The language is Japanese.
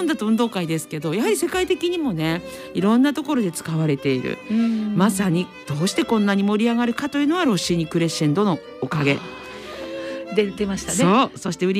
だと運動会ですけど、やはり世界的にもねいろんなところで使われている。まさにどうしてこんなに盛り上がるかというのはロッシーニクレッシェンドのおかげ。 出ましたね。 そう、そして売